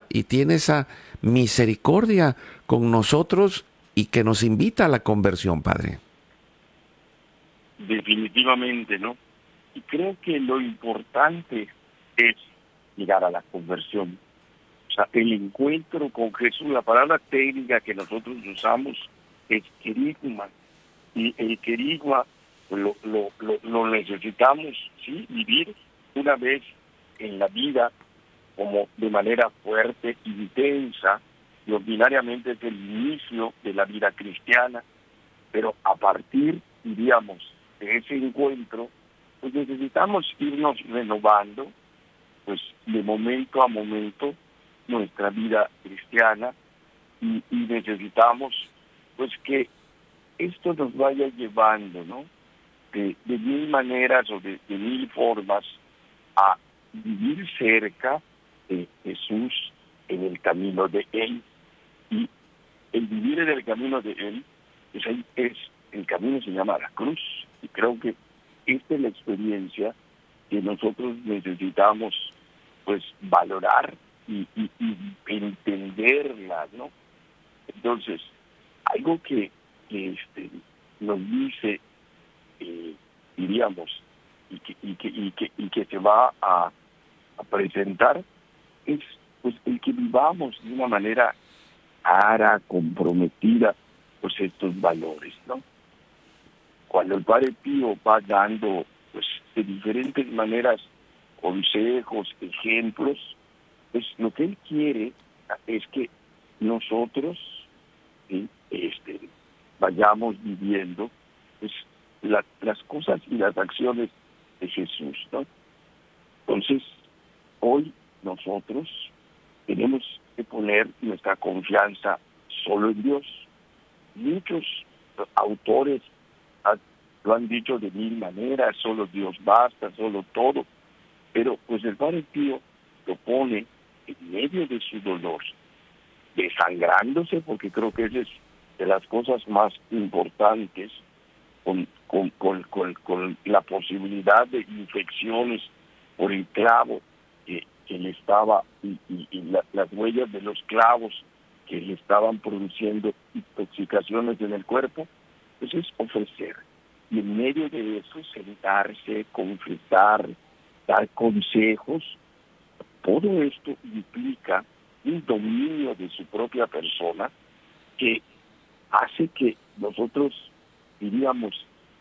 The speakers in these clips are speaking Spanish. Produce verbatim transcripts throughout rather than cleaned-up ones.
y tiene esa misericordia con nosotros y que nos invita a la conversión, Padre. Definitivamente, ¿no? Y creo que lo importante es llegar a la conversión. O sea, el encuentro con Jesús, la palabra técnica que nosotros usamos es querigma. Y el querigma lo, lo, lo, lo necesitamos, ¿sí? Vivir una vez en la vida como de manera fuerte, intensa, y ordinariamente es el inicio de la vida cristiana. Pero a partir, diríamos, de ese encuentro, pues necesitamos irnos renovando, pues de momento a momento, nuestra vida cristiana, y, y necesitamos, pues que esto nos vaya llevando, ¿no? De, de mil maneras o de, de mil formas a vivir cerca de Jesús en el camino de Él. Y el vivir en el camino de Él, pues ahí es, el camino se llama la cruz. Y creo que esta es la experiencia que nosotros necesitamos, pues, valorar y, y, y entenderla, ¿no? Entonces, algo que, que este, nos dice, eh, diríamos, y que, y, que, y, que, y que se va a, a presentar, es pues el que vivamos de una manera clara, comprometida, pues estos valores, ¿no? Cuando el Padre Pío va dando, pues, de diferentes maneras, consejos, ejemplos, pues lo que él quiere es que nosotros, ¿sí?, este, vayamos viviendo, pues, la, las cosas y las acciones de Jesús, ¿no? Entonces, hoy nosotros tenemos que poner nuestra confianza solo en Dios. Muchos autores lo han dicho de mil maneras, solo Dios basta, solo todo, pero pues el Padre Pío lo pone en medio de su dolor, desangrándose, porque creo que esa es de las cosas más importantes, con, con, con, con, con la posibilidad de infecciones por el clavo que, que le estaba, y, y, y la, las huellas de los clavos que le estaban produciendo intoxicaciones en el cuerpo, pues es ofrecer. Y en medio de eso, sentarse, confesar, dar consejos. Todo esto implica un dominio de su propia persona que hace que nosotros, diríamos,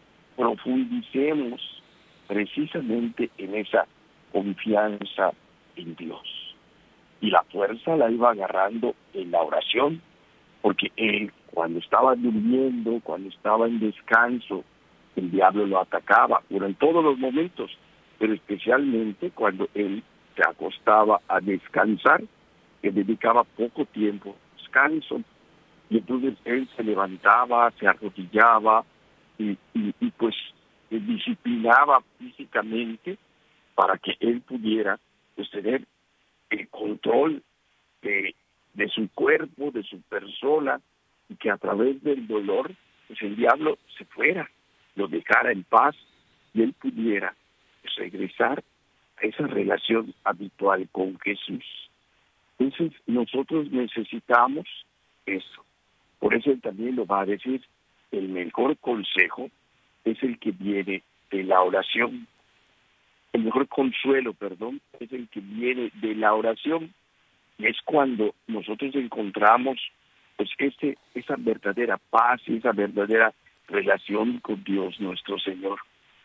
profundicemos precisamente en esa confianza en Dios. Y la fuerza la iba agarrando en la oración, porque él, cuando estaba durmiendo, cuando estaba en descanso, el diablo lo atacaba, pero en todos los momentos, pero especialmente cuando él se acostaba a descansar, que dedicaba poco tiempo a descanso, y entonces él se levantaba, se arrodillaba, y, y, y pues se disciplinaba físicamente para que él pudiera, pues, tener el control de, de su cuerpo, de su persona, y que a través del dolor, pues el diablo se fuera, lo dejara en paz, y él pudiera, pues, regresar a esa relación habitual con Jesús. Entonces nosotros necesitamos eso. Por eso él también lo va a decir, el mejor consejo es el que viene de la oración. El mejor consuelo, perdón, es el que viene de la oración. Y es cuando nosotros encontramos, pues, este, esa verdadera paz y esa verdadera relación con Dios nuestro Señor.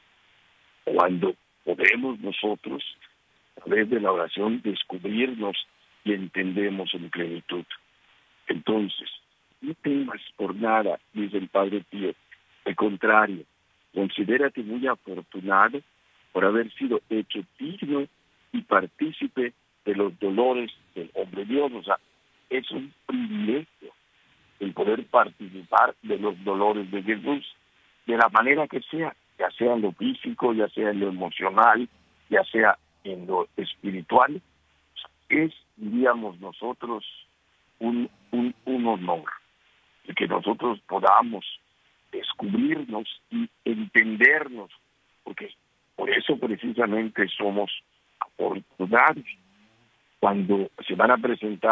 Cuando podemos nosotros, a través de la oración, descubrirnos y entendemos en plenitud. Entonces, no temas por nada, dice el Padre Pío. Al contrario, considérate muy afortunado por haber sido hecho digno y partícipe de los dolores del hombre Dios. O sea, es un privilegio el poder participar de los dolores de Jesús, de la manera que sea, ya sea en lo físico, ya sea en lo emocional, ya sea en lo espiritual. Es, diríamos nosotros, un, un, un honor el que nosotros podamos descubrirnos y entendernos, porque por eso precisamente somos afortunados. Cuando se van a presentar